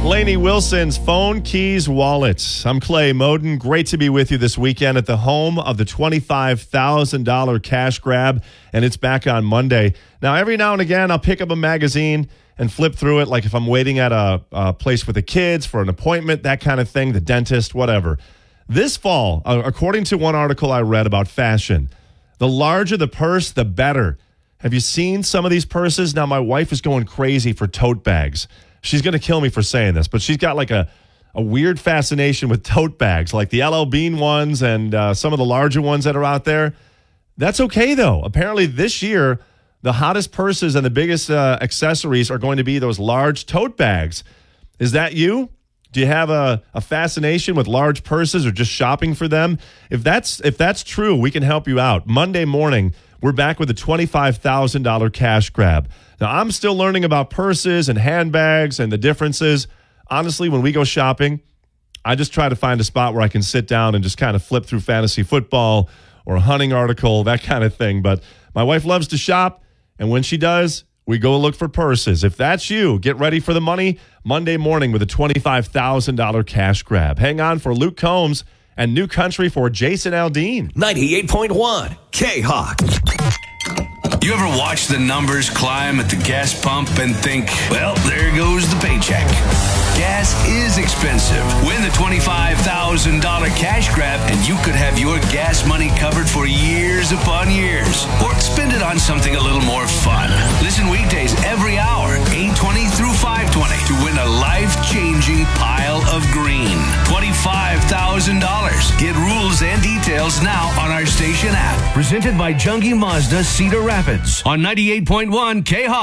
Lainey Wilson's Phone, Keys, Wallets. I'm Clay Moden. Great to be with you this weekend at the home of the $25,000 cash grab, and it's back on Monday. Now, every now and again, I'll pick up a magazine and flip through it, like if I'm waiting at a place with the kids for an appointment, that kind of thing, the dentist, whatever. This fall, according to one article I read about fashion, the larger the purse, the better. Have you seen some of these purses? Now, my wife is going crazy for tote bags. She's going to kill me for saying this, but she's got like a weird fascination with tote bags, like the LL Bean ones and some of the larger ones that are out there. That's okay, though. Apparently this year, the hottest purses and the biggest accessories are going to be those large tote bags. Is that you? Do you have a fascination with large purses or just shopping for them? If that's true, we can help you out. Monday morning, we're back with a $25,000 cash grab. Now, I'm still learning about purses and handbags and the differences. Honestly, when we go shopping, I just try to find a spot where I can sit down and just kind of flip through fantasy football or a hunting article, that kind of thing. But my wife loves to shop, and when she does, we go look for purses. If that's you, get ready for the money Monday morning with a $25,000 cash grab. Hang on for Luke Combs and New Country for Jason Aldean. 98.1 K-Hawk. You ever watch the numbers climb at the gas pump and think, well, there goes the paycheck? Gas is expensive. Win the $25,000 cash grab and you could have your gas money covered for years upon years. Or spend it on something a little more fun. Listen weekdays every hour, 8:20 through 5:20 to win a life-changing pile of green. $25,000. Get rules and details now on our station app. Presented by Jungie Mazda Cedar Rapids on 98.1 K-Hawk.